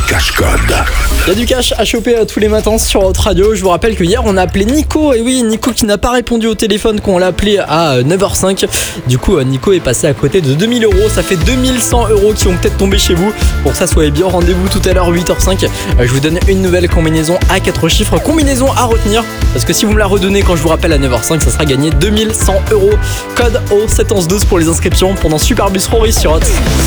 cash code. Il y a du cash à choper tous les matins sur Hot Radio. Je vous rappelle que hier on a appelé Nico. Et oui, Nico qui n'a pas répondu au téléphone quand on l'a appelé à 9h05. Du coup, Nico est passé à côté de 2000 euros. Ça fait 2100 euros qui vont peut-être tomber chez vous. Pour ça, soyez bien au rendez-vous tout à l'heure, 8h05. Je vous donne une nouvelle combinaison à 4 chiffres. Combinaison à retenir. Parce que si vous me la redonnez quand je vous rappelle à 9h05, ça sera gagné 2100 euros. Code au 71112 pour les inscriptions pendant Super Bus Rory sur Hot.